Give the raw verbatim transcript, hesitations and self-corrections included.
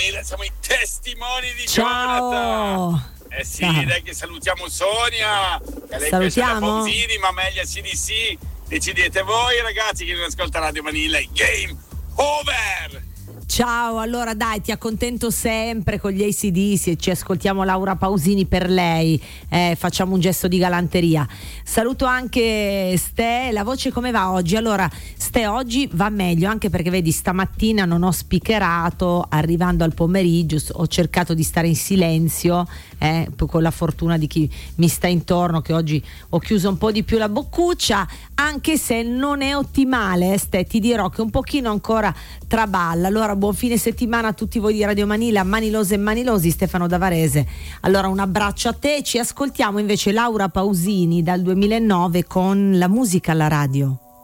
Manila, siamo i testimoni di Ciao. Jonathan. Eh sì, Ciao. Dai che salutiamo Sonia, che lei Salutiamo. piace da Pausini, ma meglio C D C. Decidete voi ragazzi che non ascolta Radio Manila. Game over! Ciao, allora dai, ti accontento sempre con gli A C D C e ci ascoltiamo Laura Pausini per lei, eh, facciamo un gesto di galanteria. Saluto anche Ste, la voce come va oggi? Allora, Ste oggi va meglio, anche perché vedi stamattina non ho speakerato, arrivando al pomeriggio ho cercato di stare in silenzio, eh, con la fortuna di chi mi sta intorno, che oggi ho chiuso un po' di più la boccuccia, anche se non è ottimale, eh, Ste, ti dirò che un pochino ancora traballa. Allora buon fine settimana a tutti voi di Radio Manila, manilose e manilosi, Stefano Davarese. Allora un abbraccio a te, ci ascoltiamo invece Laura Pausini dal duemilanove con La musica alla radio.